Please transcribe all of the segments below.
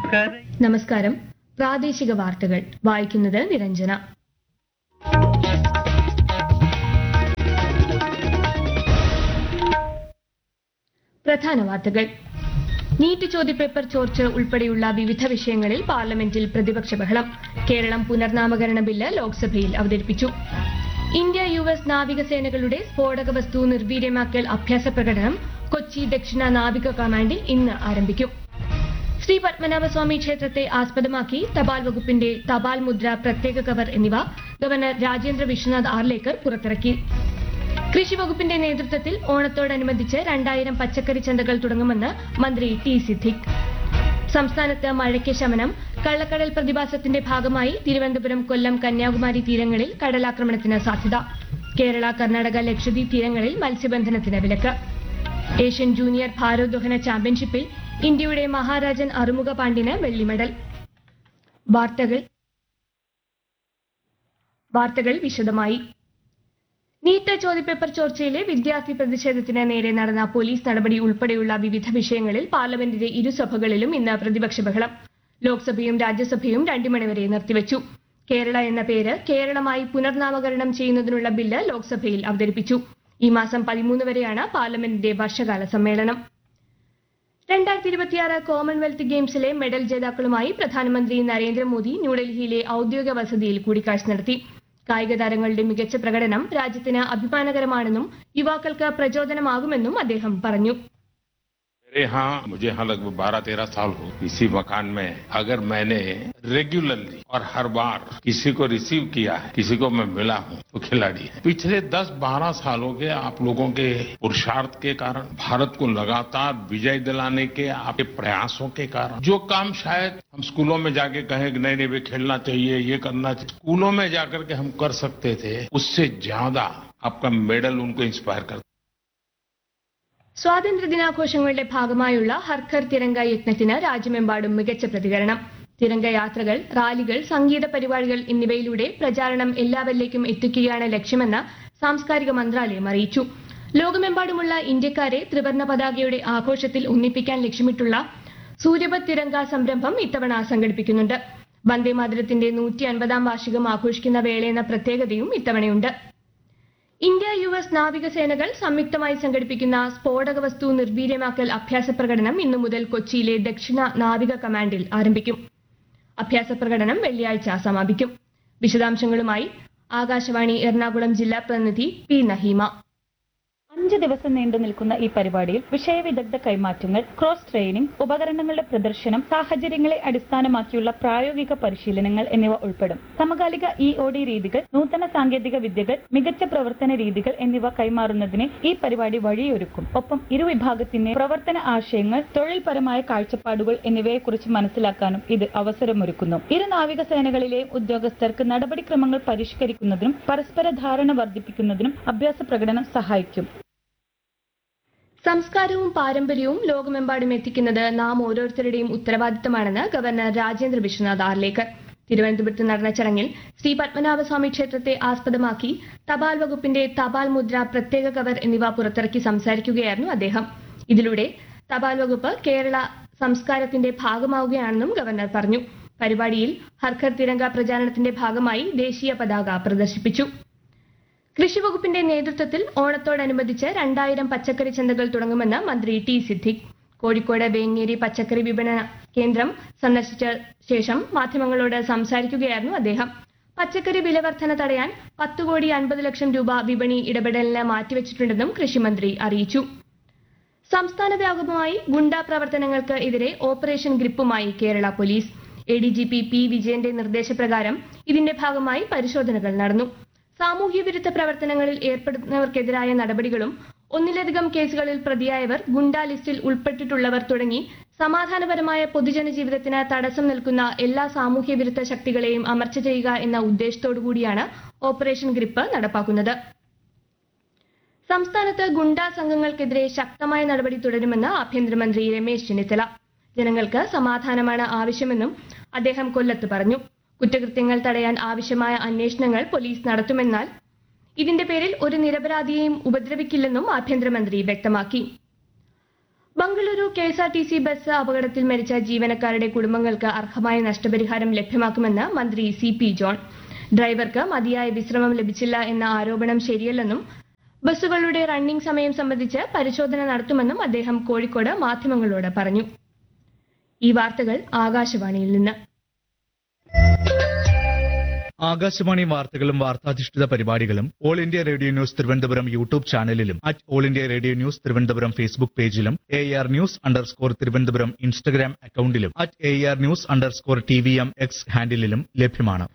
നമസ്കാരം. പ്രാദേശിക വാർത്തകൾ വായിക്കുന്നത് നിരഞ്ജന. പ്രധാന വാർത്തകൾ. നീറ്റ് ചോദ്യപേപ്പർ ചോർച്ച ഉൾപ്പെടെയുള്ള വിവിധ വിഷയങ്ങളിൽ പാർലമെന്റിൽ പ്രതിപക്ഷ ബഹളം. കേരളം പുനർനാമകരണ ബില്ല് ലോക്സഭയിൽ അവതരിപ്പിച്ചു. ഇന്ത്യ US നാവികസേനകളുടെ സ്ഫോടക വസ്തു നിർവീര്യമാക്കൽ അഭ്യാസ പ്രകടനം കൊച്ചി ദക്ഷിണ നാവിക കമാൻഡിൽ ഇന്ന് ആരംഭിക്കും. ശ്രീ പത്മനാഭസ്വാമി ക്ഷേത്രത്തെ ആസ്പദമാക്കി തപാൽ വകുപ്പിന്റെ തപാൽ മുദ്ര, പ്രത്യേക കവർ എന്നിവ ഗവർണർ രാജേന്ദ്ര വിശ്വനാഥ് ആർലേക്കർ പുറത്തിറക്കി. കൃഷി വകുപ്പിന്റെ നേതൃത്വത്തിൽ ഓണത്തോടനുബന്ധിച്ച് 2000 പച്ചക്കറി ചന്തകൾ തുടങ്ങുമെന്ന് മന്ത്രി ടി സിദ്ദിഖ്. സംസ്ഥാനത്ത് മഴയ്ക്ക് ശമനം. കള്ളക്കടൽ പ്രതിഭാസത്തിന്റെ ഭാഗമായി തിരുവനന്തപുരം, കൊല്ലം, കന്യാകുമാരി തീരങ്ങളിൽ കടലാക്രമണത്തിന് സാധ്യത. കേരള, കർണാടക, ലക്ഷദ്വീപ് തീരങ്ങളിൽ മത്സ്യബന്ധനത്തിന് വിലക്ക്. ഏഷ്യൻ ജൂനിയർ ഭാരോദ്വഹന ചാമ്പ്യൻഷിപ്പിൽ ഇന്ത്യയുടെ മഹാരാജൻ അറുമുഖ പാണ്ഡ്യന് വെള്ളി മെഡൽ. വാർത്തകൾ വിശദമായി. നീറ്റ് ചോദ്യപേപ്പർ ചോർച്ചയിലെ വിദ്യാർത്ഥി പ്രതിഷേധത്തിന് നേരെ നടന്ന പോലീസ് നടപടി ഉൾപ്പെടെയുള്ള വിവിധ വിഷയങ്ങളിൽ പാർലമെന്റിന്റെ ഇരുസഭകളിലും ഇന്ന് പ്രതിപക്ഷ ബഹളം. ലോക്സഭയും രാജ്യസഭയും 2 മണിവരെ നിർത്തിവച്ചു. കേരള എന്ന പേര് കേരളമായി പുനർനാമകരണം ചെയ്യുന്നതിനുള്ള ബില്ല് ലോക്സഭയിൽ അവതരിപ്പിച്ചു. ഈ മാസം 13 വരെയാണ് പാർലമെന്റിന്റെ വർഷകാല സമ്മേളനം. 2026 കോമൺവെൽത്ത് ഗെയിംസിലെ മെഡൽ ജേതാക്കളുമായി പ്രധാനമന്ത്രി നരേന്ദ്രമോദി ന്യൂഡൽഹിയിലെ ഔദ്യോഗിക വസതിയിൽ കൂടിക്കാഴ്ച നടത്തി. കായിക താരങ്ങളുടെ മികച്ച പ്രകടനം രാജ്യത്തിന് അഭിമാനകരമാണെന്നും യുവാക്കൾക്ക് പ്രചോദനമാകുമെന്നും അദ്ദേഹം പറഞ്ഞു. मुझे यहाँ लगभग 12-13 साल हो इसी मकान में अगर मैंने रेगुलरली और हर बार किसी को रिसीव किया है, किसी को मैं मिला हूँ, तो खिलाड़ी है. पिछले 10-12 सालों के आप लोगों के पुरुषार्थ के कारण, भारत को लगातार विजय दिलाने के आपके प्रयासों के कारण, जो काम शायद हम स्कूलों में जाके कहें कि नहीं वे खेलना चाहिए, ये करना चाहिए, स्कूलों में जाकर के हम कर सकते थे, उससे ज्यादा आपका मेडल उनको इंस्पायर करता. സ്വാതന്ത്ര്യദിനാഘോഷങ്ങളുടെ ഭാഗമായുള്ള ഹർ ഘർ തിരങ്ക യജ്ഞത്തിന് രാജ്യമെമ്പാടും മികച്ച പ്രതികരണം. തിരങ്ക യാത്രകൾ, റാലികൾ, സംഗീത പരിപാടികൾ എന്നിവയിലൂടെ പ്രചാരണം എല്ലാവരിലേക്കും എത്തിക്കുകയാണ് ലക്ഷ്യമെന്ന് സാംസ്കാരിക മന്ത്രാലയം അറിയിച്ചു. ലോകമെമ്പാടുമുള്ള ഇന്ത്യക്കാരെ ത്രിവർണ്ണ പതാകയുടെ ആഘോഷത്തിൽ ഒന്നിപ്പിക്കാൻ ലക്ഷ്യമിട്ടുള്ള സൂര്യപത് തിരങ്ക സംരംഭം ഇത്തവണ സംഘടിപ്പിക്കുന്നുണ്ട്. വന്ദേമാതരത്തിന്റെ 150ാം വാർഷികം ആഘോഷിക്കുന്ന വേളയെന്ന പ്രത്യേകതയും ഇത്തവണയുണ്ട്. ഇന്ത്യ US നാവികസേനകൾ സംയുക്തമായി സംഘടിപ്പിക്കുന്ന സ്ഫോടക വസ്തു നിർവീര്യമാക്കൽ അഭ്യാസ പ്രകടനം ഇന്നു മുതൽ കൊച്ചിയിലെ ദക്ഷിണ നാവിക കമാൻഡിൽ ആരംഭിക്കും. അഭ്യാസ പ്രകടനം വെള്ളിയാഴ്ച സമാപിക്കും. വിശദാംശങ്ങളുമായി ആകാശവാണി എറണാകുളം ജില്ലാ പ്രതിനിധി പി നഹീമ. 5 ദിവസം നീണ്ടു നിൽക്കുന്ന ഈ പരിപാടിയിൽ വിഷയവിദഗ്ധ കൈമാറ്റങ്ങൾ, ക്രോസ് ട്രെയിനിംഗ്, ഉപകരണങ്ങളുടെ പ്രദർശനം, സാഹചര്യങ്ങളെ അടിസ്ഥാനമാക്കിയുള്ള പ്രായോഗിക പരിശീലനങ്ങൾ എന്നിവ ഉൾപ്പെടും. സമകാലിക EOD രീതികൾ, നൂതന സാങ്കേതിക വിദ്യകൾ, മികച്ച പ്രവർത്തന രീതികൾ എന്നിവ കൈമാറുന്നതിന് ഈ പരിപാടി വഴിയൊരുക്കും. ഒപ്പം ഇരുവിഭാഗത്തിന്റെ പ്രവർത്തന ആശയങ്ങൾ, തൊഴിൽപരമായ കാഴ്ചപ്പാടുകൾ എന്നിവയെക്കുറിച്ച് മനസ്സിലാക്കാനും ഇത് അവസരമൊരുക്കുന്നു. ഇരു നാവികസേനകളിലെയും ഉദ്യോഗസ്ഥർക്ക് നടപടിക്രമങ്ങൾ പരിഷ്കരിക്കുന്നതിനും പരസ്പര ധാരണ വർദ്ധിപ്പിക്കുന്നതിനും അഭ്യാസ പ്രകടനം സഹായിക്കും. സംസ്കാരവും പാരമ്പര്യവും ലോകമെമ്പാടും എത്തിക്കുന്നത് നാം ഓരോരുത്തരുടെയും ഉത്തരവാദിത്തമാണെന്ന് ഗവർണർ രാജേന്ദ്ര വിശ്വനാഥ് ആർലേക്കർ. തിരുവനന്തപുരത്ത് നടന്ന ചടങ്ങിൽ ശ്രീ പത്മനാഭസ്വാമി ക്ഷേത്രത്തെ ആസ്പദമാക്കി തപാൽ വകുപ്പിന്റെ തപാൽ മുദ്ര, പ്രത്യേക കവർ എന്നിവ പുറത്തിറക്കി സംസാരിക്കുകയായിരുന്നു അദ്ദേഹം. ഇതിലൂടെ തപാൽ വകുപ്പ് കേരള സംസ്കാരത്തിന്റെ ഭാഗമാവുകയാണെന്നും ഗവർണർ പറഞ്ഞു. പരിപാടിയിൽ ഹർ ഘർ തിരങ്ക പ്രചാരണത്തിന്റെ ഭാഗമായി ദേശീയ പതാക പ്രദർശിപ്പിച്ചു. കൃഷി വകുപ്പിന്റെ നേതൃത്വത്തിൽ ഓണത്തോടനുബന്ധിച്ച് 2000 പച്ചക്കറി ചന്തകൾ തുടങ്ങുമെന്ന് മന്ത്രി ടി സിദ്ദിഖ്. കോഴിക്കോട് വേങ്ങേരി പച്ചക്കറി വിപണന കേന്ദ്രം സന്ദർശിച്ച ശേഷം മാധ്യമങ്ങളോട് സംസാരിക്കുകയായിരുന്നു അദ്ദേഹം. പച്ചക്കറി വിലവർധന തടയാൻ 10,50,00,000 രൂപ വിപണി ഇടപെടലിന് മാറ്റിവെച്ചിട്ടുണ്ടെന്നും കൃഷിമന്ത്രി അറിയിച്ചു. സംസ്ഥാന വ്യാപകമായി ഗുണ്ടാ പ്രവർത്തനങ്ങൾക്ക് എതിരെ operation ഗ്രിപ്പുമായി Kerala police. ADGP P വിജയന്റെ നിർദ്ദേശപ്രകാരം ഇതിന്റെ ഭാഗമായി പരിശോധനകൾ നടന്നു. സാമൂഹ്യവിരുദ്ധ പ്രവർത്തനങ്ങളിൽ ഏർപ്പെടുന്നവർക്കെതിരായ നടപടികളും, ഒന്നിലധികം കേസുകളിൽ പ്രതിയായവർ, ഗുണ്ടാ ലിസ്റ്റിൽ ഉൾപ്പെട്ടിട്ടുള്ളവർ തുടങ്ങി സമാധാനപരമായ പൊതുജന ജീവിതത്തിന് തടസ്സം നിൽക്കുന്ന എല്ലാ സാമൂഹ്യവിരുദ്ധ ശക്തികളെയും അമർച്ച ചെയ്യുക എന്ന ഉദ്ദേശത്തോടുകൂടിയാണ് ഓപ്പറേഷൻ ഗ്രിപ്പ് നടപ്പാക്കുന്നത്. സംസ്ഥാനത്ത് ഗുണ്ടാ സംഘങ്ങൾക്കെതിരെ ശക്തമായ നടപടി തുടരുമെന്ന് ആഭ്യന്തരമന്ത്രി രമേശ് ചെന്നിത്തല. ജനങ്ങൾക്ക് സമാധാനമാണ് ആവശ്യമെന്നും അദ്ദേഹം കൊല്ലത്ത് പറഞ്ഞു. കുറ്റകൃത്യങ്ങൾ തടയാൻ ആവശ്യമായ അന്വേഷണങ്ങൾ പോലീസ് നടത്തുമെന്നാൽ ഇതിന്റെ പേരിൽ ഒരു നിരപരാധിയെയും ഉപദ്രവിക്കില്ലെന്നും ആഭ്യന്തരമന്ത്രി വ്യക്തമാക്കി. ബംഗളൂരു KSRTC ബസ് അപകടത്തിൽ മരിച്ച ജീവനക്കാരുടെ കുടുംബങ്ങൾക്ക് അർഹമായ നഷ്ടപരിഹാരം ലഭ്യമാക്കുമെന്ന് മന്ത്രി CP ജോൺ. ഡ്രൈവർക്ക് മതിയായ വിശ്രമം ലഭിച്ചില്ല എന്ന ആരോപണം ശരിയല്ലെന്നും ബസ്സുകളുടെ റണ്ണിംഗ് സമയം സംബന്ധിച്ച് പരിശോധന നടത്തുമെന്നും അദ്ദേഹം കോഴിക്കോട് മാധ്യമങ്ങളോട് പറഞ്ഞു. ഈ വാർത്തകൾ ആകാശവാണിയിൽ നിന്ന്. ആകാശവാണി വാർത്തകളും വാർത്താധിഷ്ഠിത പരിപാടികളും all India radio news Thiruvananthapuram YouTube ചാനലിലും all India radio news Thiruvananthapuram Facebook പേജിലും AR News_ തിരുവനന്തപുരം ഇൻസ്റ്റഗ്രാം അക്കൌണ്ടിലും AR News_TVM X ഹാൻഡിലും ലഭ്യമാണ്.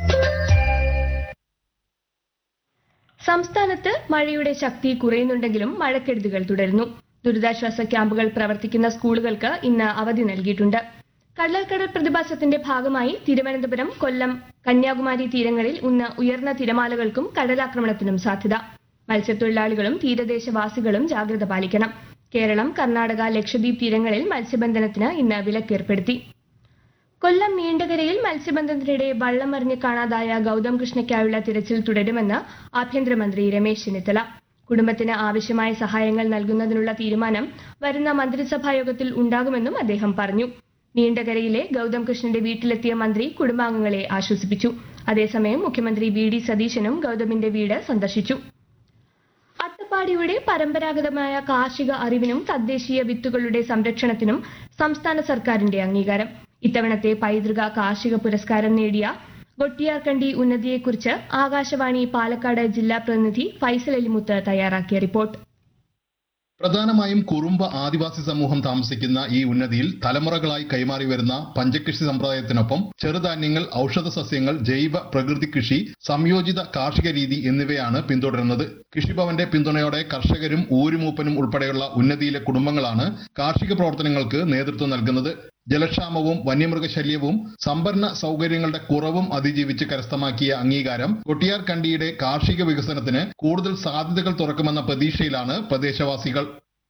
സംസ്ഥാനത്ത് മഴയുടെ ശക്തി കുറയുന്നുണ്ടെങ്കിലും മഴക്കെടുതികൾ തുടരുന്നു. ദുരിതാശ്വാസ ക്യാമ്പുകൾ പ്രവർത്തിക്കുന്ന സ്കൂളുകൾക്ക് ഇന്ന് അവധി നൽകിയിട്ടുണ്ട്. കള്ളക്കടൽ പ്രതിഭാസത്തിന്റെ ഭാഗമായി തിരുവനന്തപുരം, കൊല്ലം, കന്യാകുമാരി തീരങ്ങളിൽ ഇന്ന് ഉയർന്ന തിരമാലകൾക്കും കടലാക്രമണത്തിനും സാധ്യത. മത്സ്യത്തൊഴിലാളികളും തീരദേശവാസികളും ജാഗ്രത പാലിക്കണം. കേരളം, കർണാടക, ലക്ഷദ്വീപ് തീരങ്ങളിൽ മത്സ്യബന്ധനത്തിന് ഇന്ന് വിലക്കേർപ്പെടുത്തി. കൊല്ലം നീണ്ടകരയിൽ മത്സ്യബന്ധനത്തിനിടെ വള്ളം മറിഞ്ഞ് കാണാതായ ഗൗതം കൃഷ്ണയ്ക്കായുള്ള തിരച്ചിൽ തുടരുമെന്ന് ആഭ്യന്തരമന്ത്രി രമേശ് ചെന്നിത്തല. കുടുംബത്തിന് ആവശ്യമായ സഹായങ്ങൾ നൽകുന്നതിനുള്ള തീരുമാനം വരുന്ന മന്ത്രിസഭാ യോഗത്തിൽ ഉണ്ടാകുമെന്നും അദ്ദേഹം പറഞ്ഞു. നീണ്ടകരയിലെ ഗൗതം കൃഷ്ണന്റെ വീട്ടിലെത്തിയ മന്ത്രി കുടുംബാംഗങ്ങളെ ആശ്വസിപ്പിച്ചു. അതേസമയം മുഖ്യമന്ത്രി VD സതീശനും ഗൗതമിന്റെ വീട് സന്ദർശിച്ചു. അട്ടപ്പാടിയുടെ പരമ്പരാഗതമായ കാർഷിക അറിവിനും തദ്ദേശീയ വിത്തുകളുടെ സംരക്ഷണത്തിനും സംസ്ഥാന സർക്കാരിന്റെ അംഗീകാരം. ഇത്തവണത്തെ പൈതൃക കാർഷിക പുരസ്കാരം നേടിയ ഗൊട്ടിയാർകണ്ടി ഉന്നതിയെക്കുറിച്ച് ആകാശവാണി പാലക്കാട് ജില്ലാ പ്രതിനിധി ഫൈസൽ അലിമുത്ത് തയ്യാറാക്കിയ റിപ്പോർട്ട്. പ്രധാനമായും കുറുമ്പ ആദിവാസി സമൂഹം താമസിക്കുന്ന ഈ ഉന്നതിയിൽ തലമുറകളായി കൈമാറി വരുന്ന പഞ്ചകൃഷി സമ്പ്രദായത്തിനൊപ്പം ചെറുധാന്യങ്ങൾ, ഔഷധ സസ്യങ്ങൾ, ജൈവ പ്രകൃതി കൃഷി, സംയോജിത കാർഷിക രീതി എന്നിവയാണ് പിന്തുടരുന്നത്. കൃഷിഭവന്റെ പിന്തുണയോടെ കർഷകരും ഊരുമൂപ്പനും ഉൾപ്പെടെയുള്ള ഉന്നതിയിലെ കുടുംബങ്ങളാണ് കാർഷിക പ്രവർത്തനങ്ങൾക്ക് നേതൃത്വം നൽകുന്നത്. ജലക്ഷാമവും വന്യമൃഗശല്യവും സംഭരണ സൗകര്യങ്ങളുടെ കുറവും അതിജീവിച്ച് കരസ്ഥമാക്കിയ അംഗീകാരം കൊട്ടിയാർകണ്ടിയുടെ കാർഷിക വികസനത്തിന് കൂടുതൽ സാധ്യതകൾ തുറക്കുമെന്ന പ്രതീക്ഷയിലാണ് പ്രദേശവാസികൾ.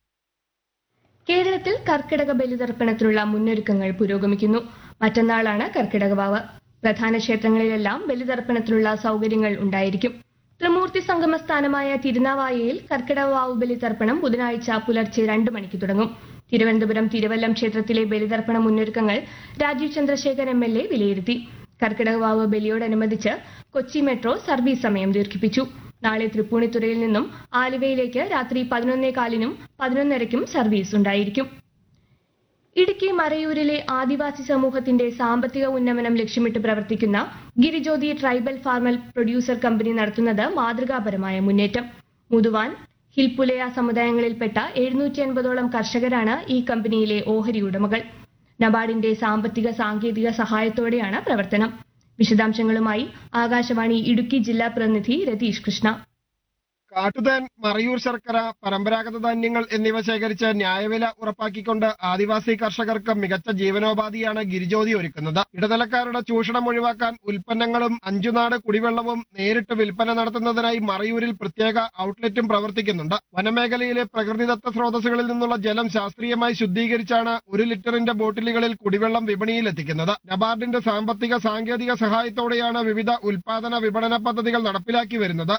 കേരളത്തിൽ കർക്കിടക ബലിതർപ്പണത്തിനുള്ള മുന്നൊരുക്കങ്ങൾ പുരോഗമിക്കുന്നു. മറ്റന്നാളാണ് കർക്കിടകവാവ്. പ്രധാന ക്ഷേത്രങ്ങളിലെല്ലാം ബലിതർപ്പണത്തിനുള്ള സൗകര്യങ്ങൾ ഉണ്ടായിരിക്കും. ത്രിമൂർത്തി സംഗമ സ്ഥാനമായ തിരുനാവായയിൽ കർക്കിടകവാവ് ബലിതർപ്പണം ബുധനാഴ്ച പുലർച്ചെ 2 മണിക്ക് തുടങ്ങും. തിരുവനന്തപുരം തിരുവല്ലം ക്ഷേത്രത്തിലെ ബലിതർപ്പണ മുന്നൊരുക്കങ്ങൾ രാജീവ് ചന്ദ്രശേഖർ MLA വിലയിരുത്തി. കർക്കിടകവാവ് ബലിയോടനുബന്ധിച്ച് കൊച്ചി മെട്രോ സർവീസ് സമയം ദീർഘിപ്പിച്ചു. നാളെ തൃപ്പൂണിത്തുറയിൽ നിന്നും ആലുവയിലേക്ക് രാത്രി 11:15-നും 11:30-നും സർവീസ് ഉണ്ടായിരിക്കും. ഇടുക്കി മറയൂരിലെ ആദിവാസി സമൂഹത്തിന്റെ സാമ്പത്തിക ഉന്നമനം ലക്ഷ്യമിട്ട് പ്രവർത്തിക്കുന്ന ഗിരിജ്യോതി ട്രൈബൽ ഫാർമൽ പ്രൊഡ്യൂസർ കമ്പനി നടത്തുന്നത് മാതൃകാപരമായ മുന്നേറ്റം. മുതുവാൻ, ഹിൽപുലയ സമുദായങ്ങളിൽപ്പെട്ട 780ഓളം കർഷകരാണ് ഈ കമ്പനിയിലെ ഓഹരി ഉടമകൾ. നബാർഡിന്റെ സാമ്പത്തിക സാങ്കേതിക സഹായത്തോടെയാണ് പ്രവർത്തനം. വിശദാംശങ്ങളുമായി ആകാശവാണി ഇടുക്കി ജില്ലാ പ്രതിനിധി രതീഷ് കൃഷ്ണ. കാട്ടുതേൻ, മറയൂർ ശർക്കര, പരമ്പരാഗത ധാന്യങ്ങൾ എന്നിവ ശേഖരിച്ച് ന്യായവില ഉറപ്പാക്കിക്കൊണ്ട് ആദിവാസി കർഷകർക്ക് മികച്ച ജീവനോപാധിയാണ് ഗിരിജ്യോതി ഒരുക്കുന്നത്. ഇടനിലക്കാരുടെ ചൂഷണം ഒഴിവാക്കാൻ ഉൽപ്പന്നങ്ങളും അഞ്ചുനാട് കുടിവെള്ളവും നേരിട്ട് വിൽപ്പന നടത്തുന്നതിനായി മറയൂരിൽ പ്രത്യേക ഔട്ട്ലെറ്റും പ്രവർത്തിക്കുന്നുണ്ട്. വനമേഖലയിലെ പ്രകൃതിദത്ത സ്രോതസ്സുകളിൽ നിന്നുള്ള ജലം ശാസ്ത്രീയമായി ശുദ്ധീകരിച്ചാണ് 1 ലിറ്ററിന്റെ ബോട്ടിലുകളിൽ കുടിവെള്ളം വിപണിയിലെത്തിക്കുന്നത്. നബാർഡിന്റെ സാമ്പത്തിക സാങ്കേതിക സഹായത്തോടെയാണ് വിവിധ ഉൽപാദന വിപണന പദ്ധതികൾ നടപ്പിലാക്കി വരുന്നത്.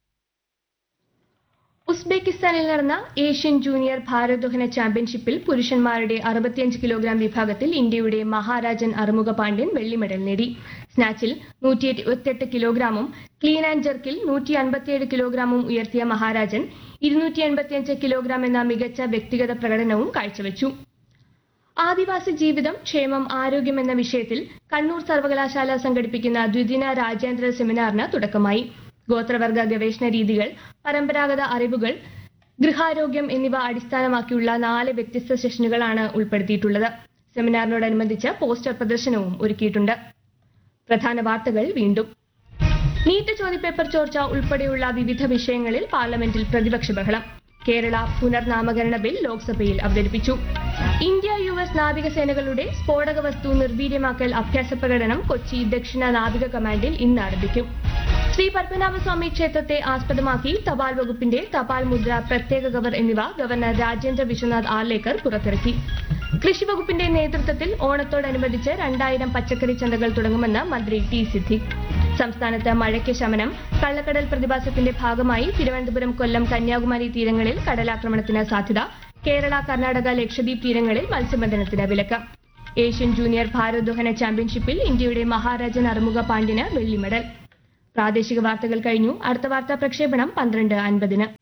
ഉസ്ബെക്കിസ്ഥാനിൽ നടന്ന ഏഷ്യൻ ജൂനിയർ ഭാരോദ്വഹന ചാമ്പ്യൻഷിപ്പിൽ പുരുഷന്മാരുടെ 65 കിലോഗ്രാം വിഭാഗത്തിൽ ഇന്ത്യയുടെ മഹാരാജൻ അറുമുഖ പാണ്ഡ്യൻ വെള്ളി മെഡൽ നേടി. സ്നാച്ചിൽ 128 കിലോഗ്രാമും ക്ലീൻ ആൻഡ് ജർക്കിൽ 157 കിലോഗ്രാമും ഉയർത്തിയ മഹാരാജൻ 285 കിലോഗ്രാം എന്ന മികച്ച വ്യക്തിഗത പ്രകടനവും കാഴ്ചവെച്ചു. ആദിവാസി ജീവിതം, ക്ഷേമം, ആരോഗ്യം എന്ന വിഷയത്തിൽ കണ്ണൂർ സർവകലാശാല സംഘടിപ്പിക്കുന്ന ദ്വിദിന രാജ്യാന്തര സെമിനാറിന് തുടക്കമായി. ഗോത്രവർഗ ഗവേഷണ രീതികൾ, പരമ്പരാഗത അറിവുകൾ, ഗൃഹാരോഗ്യം എന്നിവ അടിസ്ഥാനമാക്കിയുള്ള 4 വ്യത്യസ്ത സെഷനുകളാണ് ഉൾപ്പെടുത്തിയിട്ടുള്ളത്. സെമിനാറിനോടനുബന്ധിച്ച് പോസ്റ്റർ പ്രദർശനവും ഒരുക്കിയിട്ടുണ്ട്. പ്രധാന വാർത്തകൾ വീണ്ടും. നീറ്റ് ചോദ്യപേപ്പർ ചോർച്ച ഉൾപ്പെടെയുള്ള വിവിധ വിഷയങ്ങളിൽ പാർലമെന്റിൽ പ്രതിപക്ഷ ബഹളം. കേരള പുനർനാമകരണ ബിൽ ലോക്സഭയിൽ അവതരിപ്പിച്ചു. ഇന്ത്യ US നാവികസേനകളുടെ സ്ഫോടക വസ്തു നിർവീര്യമാക്കൽ അഭ്യാസ പ്രകടനം കൊച്ചി ദക്ഷിണ നാവിക കമാൻഡിൽ ഇന്ന് ആരംഭിക്കും. ശ്രീ പത്മനാഭസ്വാമി ക്ഷേത്രത്തെ ആസ്പദമാക്കി തപാൽ വകുപ്പിന്റെ തപാൽ മുദ്ര, പ്രത്യേക കവർ എന്നിവ ഗവർണർ രാജേന്ദ്ര വിശ്വനാഥ് ആർലേക്കർ പുറത്തിറക്കി. കൃഷി വകുപ്പിന്റെ നേതൃത്വത്തിൽ ഓണത്തോടനുബന്ധിച്ച് 2000 പച്ചക്കറി ചന്തകൾ തുടങ്ങുമെന്ന് മന്ത്രി T. സിദ്ദിഖ്. സംസ്ഥാനത്ത് മഴയ്ക്ക് ശമനം. കള്ളക്കടൽ പ്രതിഭാസത്തിന്റെ ഭാഗമായി തിരുവനന്തപുരം, കൊല്ലം, കന്യാകുമാരി തീരങ്ങളിൽ കടലാക്രമണത്തിന് സാധ്യത. കേരള, കർണാടക, ലക്ഷദ്വീപ് തീരങ്ങളിൽ മത്സ്യബന്ധനത്തിന് വിലക്ക്. ഏഷ്യൻ ജൂനിയർ ഭാരോദ്വഹന ചാമ്പ്യൻഷിപ്പിൽ ഇന്ത്യയുടെ മഹാരാജൻ അറുമുഖ പാണ്ഡ്യന് വെള്ളി മെഡൽ. പ്രാദേശിക വാർത്തകൾ കഴിഞ്ഞു. അടുത്ത വാർത്താ പ്രക്ഷേപണം 12:50.